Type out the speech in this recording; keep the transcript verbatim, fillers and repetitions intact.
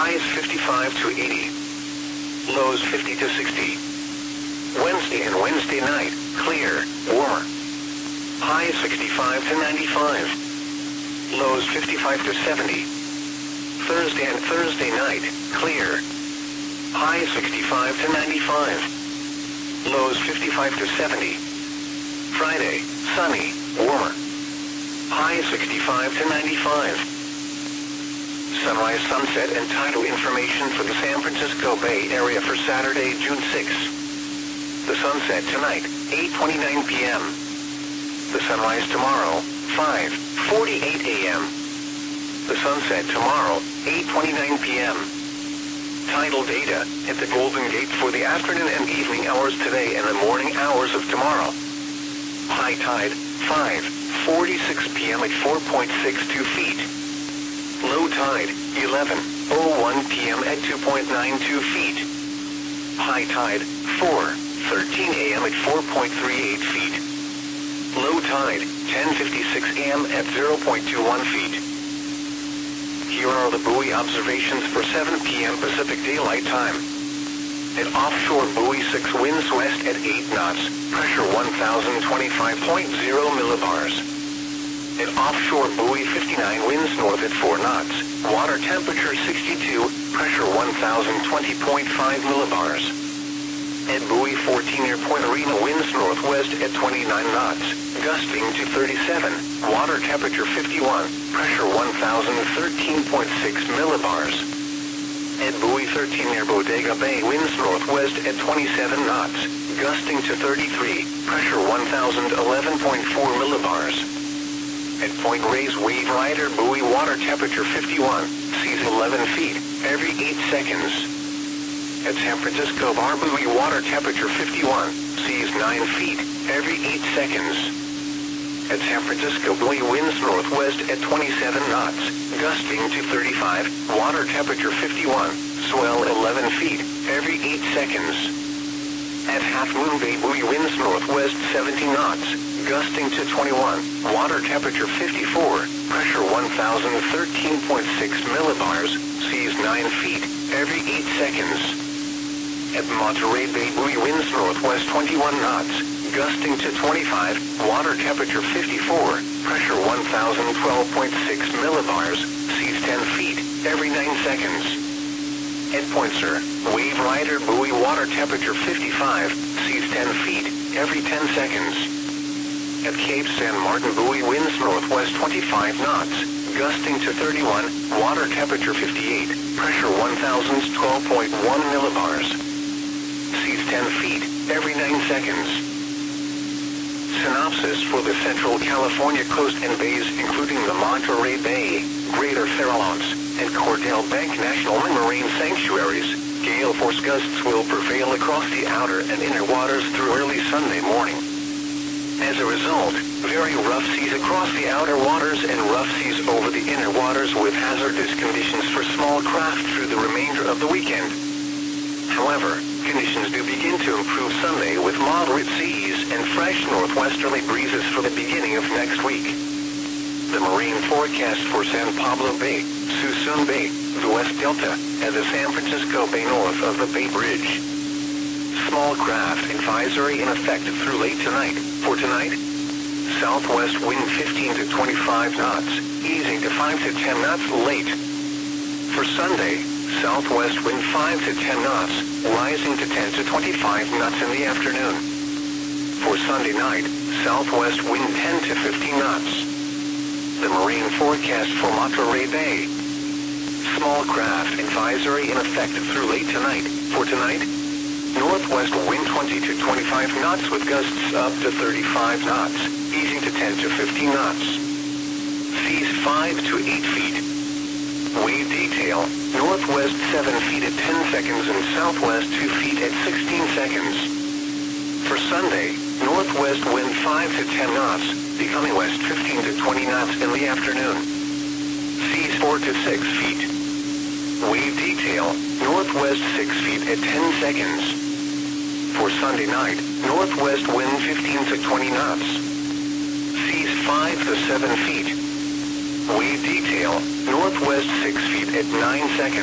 Highs fifty-five to eighty. Lows fifty to sixty. Wednesday and Wednesday night, clear, warmer. Highs sixty-five to ninety-five. Lows fifty-five to seventy. Thursday and Thursday night, clear. Highs sixty-five to ninety-five. Lows fifty-five to seventy. Friday, sunny, warmer. Highs sixty-five to ninety-five. Sunrise, sunset, and tidal information for the San Francisco Bay Area for Saturday, June sixth. The sunset tonight, eight twenty-nine p m The sunrise tomorrow, five forty-eight a m The sunset tomorrow, eight twenty-nine p m Tidal data at the Golden Gate for the afternoon and evening hours today and the morning hours of tomorrow. High tide, five forty-six p m at four point six two feet. Low tide, eleven oh one p m at two point nine two feet. High tide, four thirteen a m at four point three eight feet. Low tide, ten fifty-six a m at zero point two one feet. Here are the buoy observations for seven p m Pacific Daylight Time. At offshore buoy six, winds west at eight knots, pressure one thousand twenty-five point zero millibars. At offshore buoy fifty-nine, winds north at four knots, water temperature sixty-two, pressure one thousand twenty point five millibars. At buoy fourteen, near Point Arena, winds northwest at twenty-nine knots, gusting to thirty-seven, water temperature fifty-one, pressure one thousand thirteen point six millibars. At buoy thirteen, near Bodega Bay, winds northwest at twenty-seven knots, gusting to thirty-three, pressure one thousand eleven point four millibars. At Point Reyes, Wave Rider buoy, water temperature fifty-one, seas eleven feet, every eight seconds. At San Francisco Bar buoy, water temperature fifty-one, seas nine feet, every eight seconds. At San Francisco buoy, winds northwest at twenty-seven knots, gusting to thirty-five, water temperature fifty-one, swell eleven feet, every eight seconds. At Half Moon Bay buoy, winds northwest seventy knots, gusting to twenty-one, water temperature fifty-four, pressure one thousand thirteen point six millibars, seas nine feet, every eight seconds. At Monterey Bay buoy, winds northwest twenty-one knots, gusting to twenty-five, water temperature fifty-four, pressure one thousand twelve point six millibars, seas ten feet, every nine seconds. At Point Sur, Wave Rider buoy, water temperature fifty-five, seas ten feet, every ten seconds. At Cape San Martin buoy, winds northwest twenty-five knots, gusting to thirty-one, water temperature fifty-eight, pressure one thousand twelve point one millibars. Seas ten feet, every nine seconds. Synopsis for the Central California coast and bays, including the Monterey Bay, Greater Farallones, and Cordell Bank National Marine Sanctuaries. Gale force gusts will prevail across the outer and inner waters through early Sunday morning. As a result, very rough seas across the outer waters and rough seas over the inner waters with hazardous conditions for small craft through the remainder of the weekend. However, conditions do begin to improve Sunday with moderate seas and fresh northwesterly breezes for the beginning of next week. The marine forecast for San Pablo Bay, Suisun Bay, the West Delta, and the San Francisco Bay north of the Bay Bridge. Small craft advisory in effect through late tonight. For tonight, southwest wind fifteen to twenty-five knots, easing to five to ten knots late. For Sunday, southwest wind five to ten knots, rising to ten to twenty-five knots in the afternoon. For Sunday night, southwest wind ten to fifteen knots. The marine forecast for Monterey Bay. Small craft advisory in effect through late tonight. For tonight, northwest wind twenty to twenty-five knots with gusts up to thirty-five knots, easing to ten to fifteen knots. Seas five to eight feet. Wave detail, northwest seven feet at ten seconds and southwest two feet at sixteen seconds. For Sunday, northwest wind five to ten knots, becoming west fifteen to twenty knots in the afternoon. Seas four to six feet. Wave detail, northwest six feet at ten seconds. For Sunday night, northwest wind fifteen to twenty knots. Seas five to seven feet. Wave detail, northwest six feet at nine seconds.